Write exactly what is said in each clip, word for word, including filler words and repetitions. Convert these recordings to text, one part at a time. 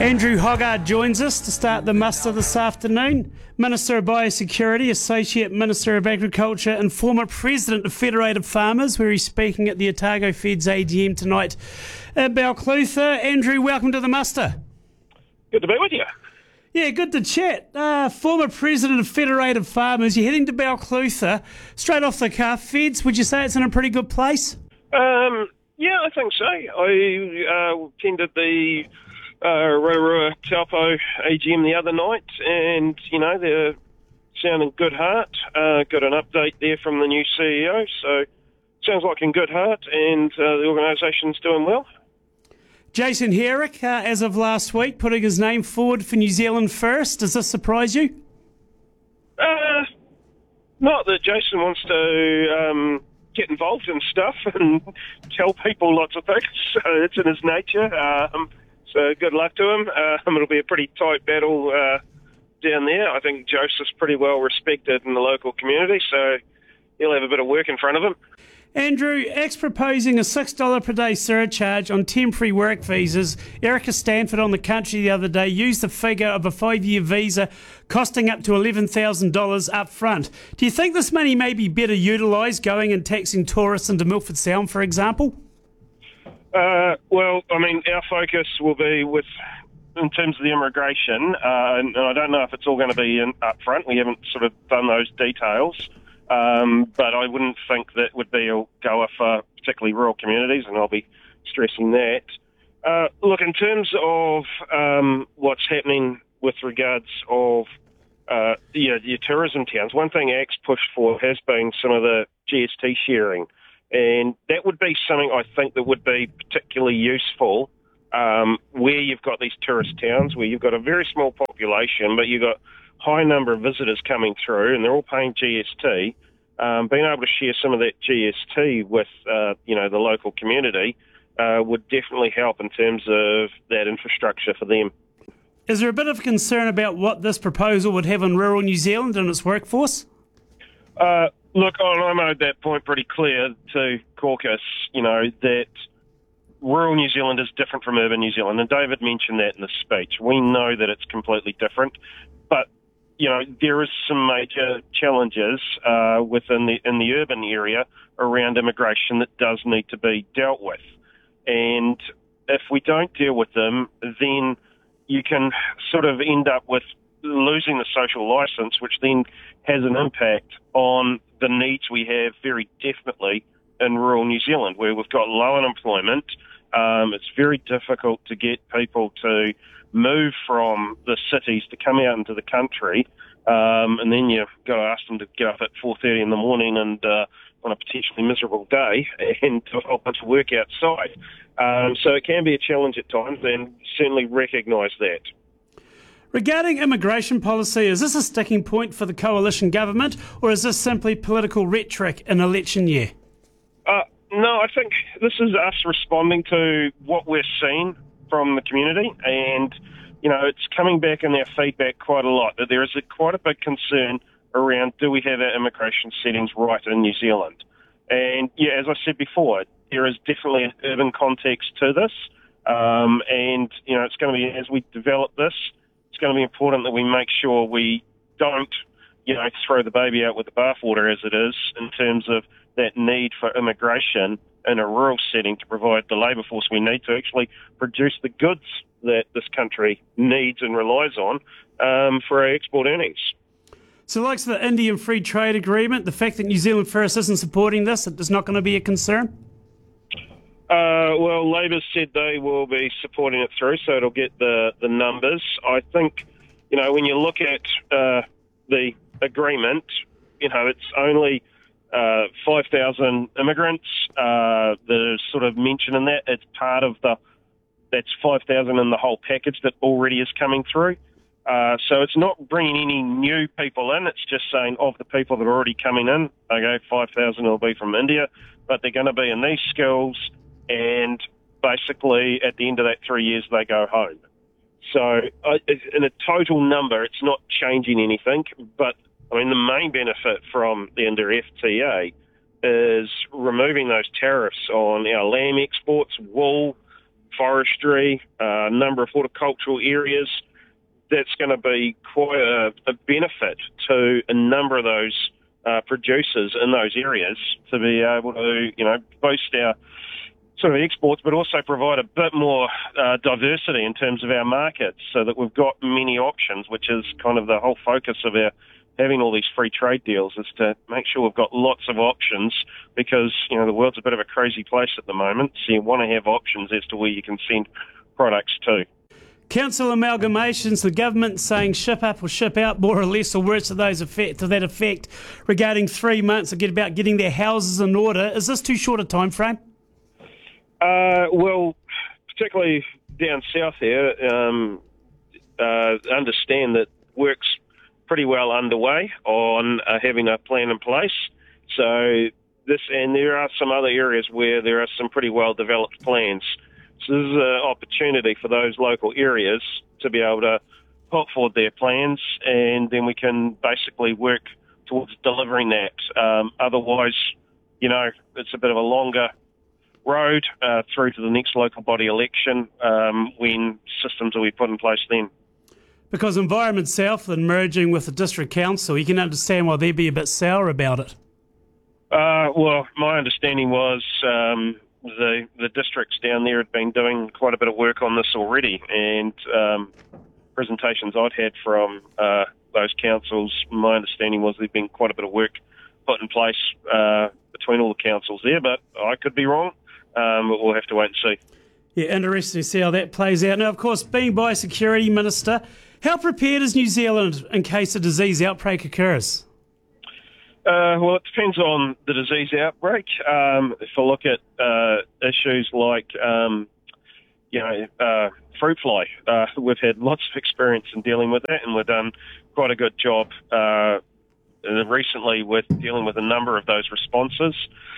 Andrew Hoggard joins us to start the muster this afternoon. Minister of Biosecurity, Associate Minister of Agriculture and former President of Federated Farmers, where he's speaking at the Otago Feds A G M tonight at Balclutha. Andrew, welcome to the muster. Good to be with you. Yeah, good to chat. Uh, former President of Federated Farmers, you're heading to Balclutha. Straight off the cuff, Feds, would you say it's in a pretty good place? Um, yeah, I think so. I uh, attended the Uh, Rotorua Taupo A G M the other night, and, you know, they're sounding good heart. Uh, got an update there from the new C E O, so sounds like in good heart, and uh, the organisation's doing well. Jason Herrick, uh, as of last week, putting his name forward for New Zealand First. Does this surprise you? Uh, not that Jason wants to um, get involved in stuff and tell people lots of things, so it's in his nature. Um, So good luck to him. Um, it'll be a pretty tight battle uh, down there. I think Joseph's pretty well respected in the local community, so he'll have a bit of work in front of him. Andrew, X proposing a six dollars per day surcharge on temporary work visas. Erica Stanford on The Country the other day used the figure of a five-year visa costing up to eleven thousand dollars up front. Do you think this money may be better utilised going and taxing tourists into Milford Sound, for example? Uh, well, I mean, our focus will be with, in terms of the immigration, uh, and, and I don't know if it's all going to be in, up front. We haven't sort of done those details, um, but I wouldn't think that would be a goer for particularly rural communities, and I'll be stressing that. Uh, look, in terms of um, what's happening with regards of uh, your, your tourism towns, one thing A C T's pushed for has been some of the G S T sharing. And that would be something I think that would be particularly useful um, where you've got these tourist towns, where you've got a very small population, but you've got high number of visitors coming through, and they're all paying G S T. Um, being able to share some of that G S T with, uh, you know, the local community uh, would definitely help in terms of that infrastructure for them. Is there a bit of concern about what this proposal would have on rural New Zealand and its workforce? Uh, Look, I made that point pretty clear to caucus, you know, that rural New Zealand is different from urban New Zealand, and David mentioned that in his speech. We know that it's completely different, but, you know, there is some major challenges uh, within the in the urban area around immigration that does need to be dealt with. And if we don't deal with them, then you can sort of end up with losing the social licence, which then has an impact on the needs we have very definitely in rural New Zealand, where we've got low unemployment. Um, it's very difficult to get people to move from the cities to come out into the country, um, and then you've got to ask them to get up at four thirty in the morning and uh, on a potentially miserable day and do a whole bunch of work outside. Um, so it can be a challenge at times, and certainly recognise that. Regarding immigration policy, is this a sticking point for the coalition government, or is this simply political rhetoric in election year? Uh, no, I think this is us responding to what we're seeing from the community, and, you know, it's coming back in our feedback quite a lot, that there is a, quite a big concern around, do we have our immigration settings right in New Zealand? And, yeah, as I said before, there is definitely an urban context to this, um, and, you know, it's going to be, as we develop this, it's going to be important that we make sure we don't, you know, throw the baby out with the bathwater, as it is, in terms of that need for immigration in a rural setting to provide the labour force we need to actually produce the goods that this country needs and relies on um, for our export earnings. So, like the Indian Free Trade Agreement, the fact that New Zealand First isn't supporting this, it is not going to be a concern? Uh, well, Labor said they will be supporting it through, so it'll get the, the numbers. I think, you know, when you look at uh, the agreement, you know, it's only uh, five thousand immigrants uh, that is sort of mentioned in that. It's part of the, that's five thousand in the whole package that already is coming through. Uh, so it's not bringing any new people in. It's just saying of the people that are already coming in, okay, five thousand will be from India, but they're going to be in these skills, and basically at the end of that three years they go home. So uh, in a total number, it's not changing anything, but I mean the main benefit from the India F T A is removing those tariffs on our lamb exports, wool, forestry, a number of horticultural areas. That's going to be quite a, a benefit to a number of those uh, producers in those areas to be able to, you know, boost our sort of exports, but also provide a bit more uh, diversity in terms of our markets so that we've got many options, which is kind of the whole focus of our having all these free trade deals, is to make sure we've got lots of options because, you know, the world's a bit of a crazy place at the moment. So you want to have options as to where you can send products to. Council amalgamations, the government saying ship up or ship out, more or less, or words to those effect, to that effect, regarding three months to get about getting their houses in order. Is this too short a time frame? Uh, well, particularly down south here, um, uh, understand that work's pretty well underway on uh, having a plan in place. So this, and there are some other areas where there are some pretty well developed plans. So this is an opportunity for those local areas to be able to put forward their plans, and then we can basically work towards delivering that. Um, otherwise, you know, it's a bit of a longer road uh, through to the next local body election um, when systems will be put in place then. Because Environment Southland merging with the District Council, you can understand why they'd be a bit sour about it. Uh, well, my understanding was um, the the districts down there had been doing quite a bit of work on this already, and um, presentations I'd had from uh, those councils, my understanding was there'd been quite a bit of work put in place uh, between all the councils there, but I could be wrong. Um, but we'll have to wait and see. Yeah, interesting to see how that plays out. Now, of course, being Biosecurity Minister, how prepared is New Zealand in case a disease outbreak occurs? Uh, well, it depends on the disease outbreak. Um, if I look at uh, issues like, um, you know, uh, fruit fly, uh, we've had lots of experience in dealing with that, and we've done quite a good job uh, recently with dealing with a number of those responses.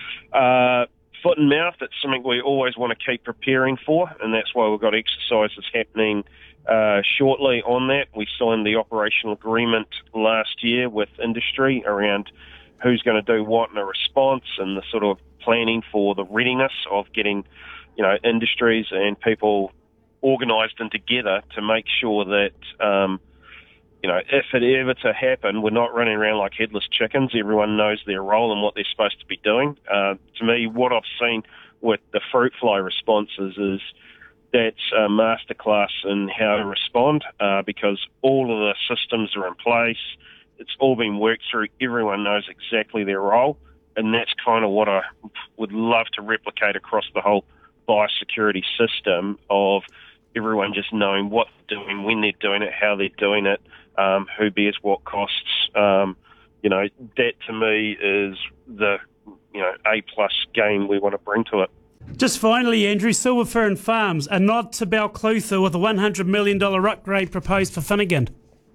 Uh, foot and mouth, it's something we always want to keep preparing for, and that's why we've got exercises happening uh, shortly on that. We signed the operational agreement last year with industry around who's going to do what in a response and the sort of planning for the readiness of getting, you know, industries and people organised and together to make sure that, um, you know, if it ever to happen, we're not running around like headless chickens. Everyone knows their role and what they're supposed to be doing. Uh, to me, what I've seen with the fruit fly responses is that's a masterclass in how to respond uh, because all of the systems are in place. It's all been worked through. Everyone knows exactly their role, and that's kind of what I would love to replicate across the whole biosecurity system of everyone just knowing what they're doing, when they're doing it, how they're doing it, um, who bears what costs. Um, you know, that to me is the, you know, A-plus game we want to bring to it. Just finally, Andrew, Silver Fern Farms, a nod to Balclutha with a one hundred million dollars upgrade proposed for Finnegan.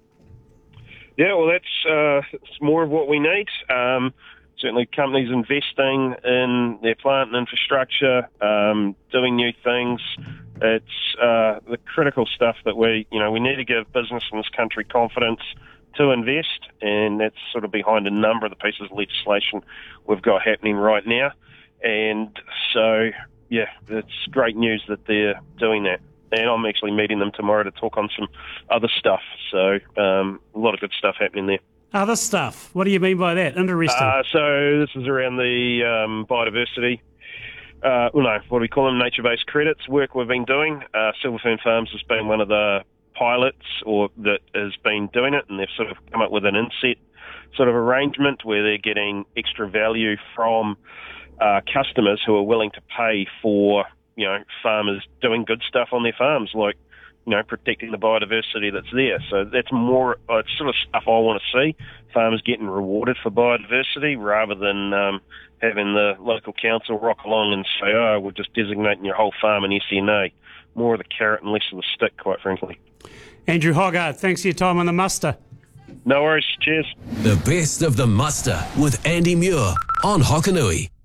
Yeah, well, that's uh, it's more of what we need. Um, certainly companies investing in their plant and infrastructure, um, doing new things. It's uh, the critical stuff that we, you know, we need to give business in this country confidence to invest, and that's sort of behind a number of the pieces of legislation we've got happening right now. And so, yeah, it's great news that they're doing that. And I'm actually meeting them tomorrow to talk on some other stuff. So um, a lot of good stuff happening there. Other stuff? What do you mean by that? Interesting. Uh, so this is around the um, biodiversity. Uh, well, no, what do we call them? Nature-based credits work we've been doing. Uh, Silver Fern Farms has been one of the pilots or that has been doing it, and they've sort of come up with an inset sort of arrangement where they're getting extra value from uh, customers who are willing to pay for, you know, farmers doing good stuff on their farms, like, you know, protecting the biodiversity that's there. So that's more, uh, it's sort of stuff I want to see, farmers getting rewarded for biodiversity rather than um, having the local council rock along and say, oh, we're just designating your whole farm an S N A. More of the carrot and less of the stick, quite frankly. Andrew Hoggard, thanks for your time on The Muster. No worries, cheers. The best of The Muster with Andy Muir on Hokanui.